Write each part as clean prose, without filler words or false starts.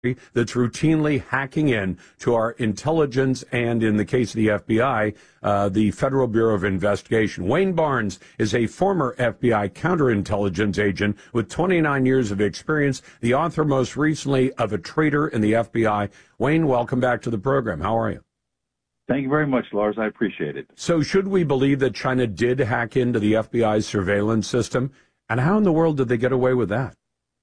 that's routinely hacking in to our intelligence and, in the case of the FBI, the Federal Bureau of Investigation. Wayne Barnes is a former FBI counterintelligence agent with 29 years of experience, the author most recently of A Traitor in the FBI. Wayne, welcome back to the program. How are you? Thank you very much, Lars. I appreciate it. So should we believe that China did hack into the FBI's surveillance system? And how in the world did they get away with that?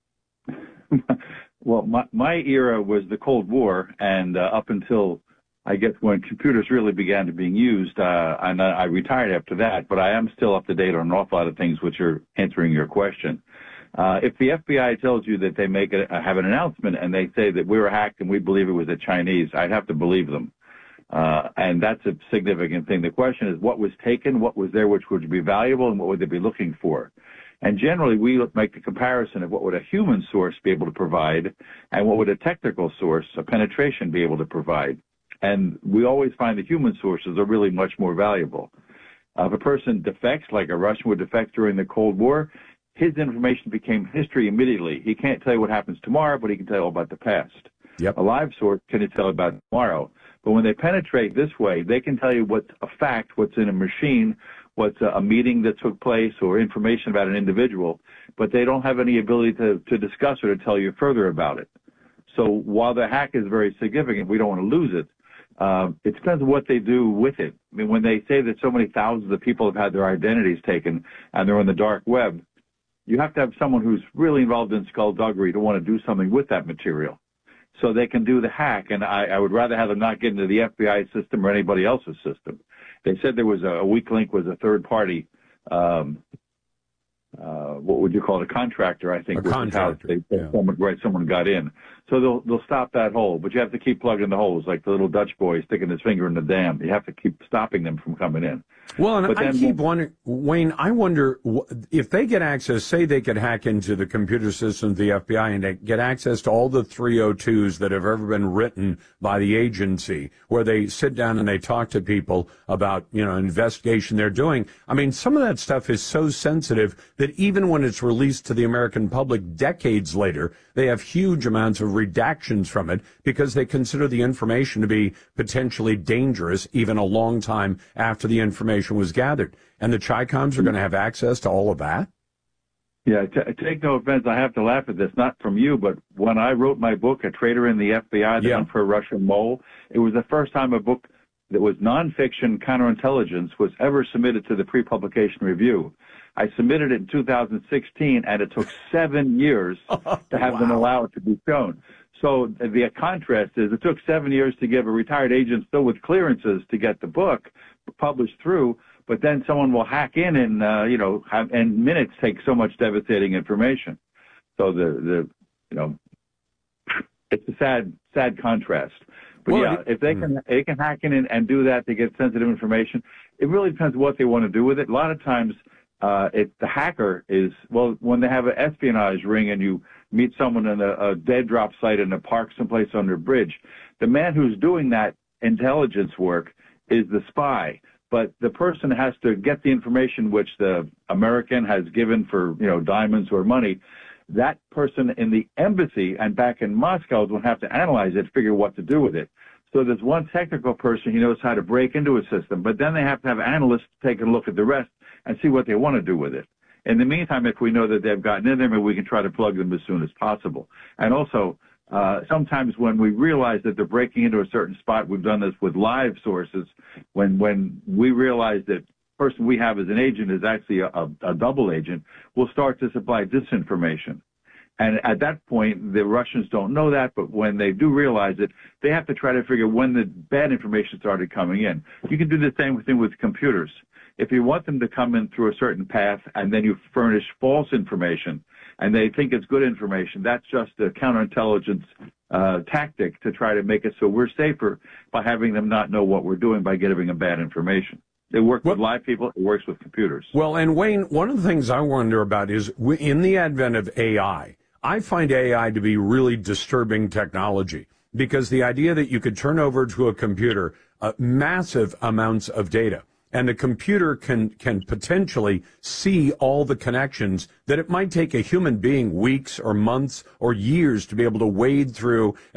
Well, my era was the Cold War, and up until, I guess, when computers really began to being used, and I retired after that, but I am still up to date on an awful lot of things which are answering your question. If the FBI tells you that they have an announcement and they say that we were hacked and we believe it was the Chinese, I'd have to believe them. And that's a significant thing. The question is what was taken, what was there which would be valuable, and what would they be looking for? And generally, we make the comparison of what would a human source be able to provide and what would a technical source, a penetration, be able to provide. And we always find the human sources are really much more valuable. If a person defects, like a Russian would defect during the Cold War, his information became history immediately. He can't tell you what happens tomorrow, but he can tell you all about the past. Yep. A live source can tell about tomorrow. But when they penetrate this way, they can tell you what's a fact, what's in a machine, what's a meeting that took place, or information about an individual, but they don't have any ability to discuss or to tell you further about it. So while the hack is very significant, we don't want to lose it. It depends on what they do with it. I mean, when they say that so many thousands of people have had their identities taken and they're on the dark web, you have to have someone who's really involved in skullduggery to want to do something with that material. So they can do the hack, and I would rather have them not get into the FBI system or anybody else's system. They said there was a weak link was a third party, what would you call it, a contractor, I think. A contractor, yeah. Someone got in. So they'll stop that hole, but you have to keep plugging the holes, like the little Dutch boy sticking his finger in the dam. You have to keep stopping them from coming in. Well, and I keep wondering, Wayne, I wonder if they get access, say they could hack into the computer system of the FBI and they get access to all the 302s that have ever been written by the agency, where they sit down and they talk to people about, investigation they're doing. I mean, some of that stuff is so sensitive that even when it's released to the American public decades later, they have huge amounts of redactions from it because they consider the information to be potentially dangerous even a long time after the information was gathered. And the Chi-Coms are going to have access to all of that? Yeah, take no offense. I have to laugh at this, not from you, but when I wrote my book, A Traitor in the FBI, The Hunt for a Russian Mole, it was the first time a book that was nonfiction counterintelligence was ever submitted to the pre-publication review. I submitted it in 2016, and it took 7 years to have them allow it to be shown. So the contrast is it took 7 years to give a retired agent still with clearances to get the book published through, but then someone will hack in and, and minutes take so much devastating information. So it's a sad contrast. But if they can hack in and do that to get sensitive information, it really depends what they want to do with it. A lot of times, the hacker is, when they have an espionage ring and you meet someone in a dead drop site in a park someplace under a bridge, the man who's doing that intelligence work is the spy. But the person has to get the information which the American has given for, diamonds or money. That person in the embassy and back in Moscow will have to analyze it, figure what to do with it. So there's one technical person who knows how to break into a system, but then they have to have analysts take a look at the rest and see what they want to do with it. In the meantime, if we know that they've gotten in there, maybe we can try to plug them as soon as possible. And also, sometimes when we realize that they're breaking into a certain spot, we've done this with live sources, when we realize that the person we have as an agent is actually a double agent, we'll start to supply disinformation. And at that point, the Russians don't know that, but when they do realize it, they have to try to figure when the bad information started coming in. You can do the same thing with computers. If you want them to come in through a certain path and then you furnish false information and they think it's good information, that's just a counterintelligence tactic to try to make it so we're safer by having them not know what we're doing by giving them bad information. It works with live people. It works with computers. Well, and Wayne, one of the things I wonder about is in the advent of AI, I find AI to be really disturbing technology because the idea that you could turn over to a computer massive amounts of data. and the computer can potentially see all the connections that it might take a human being weeks or months or years to be able to wade through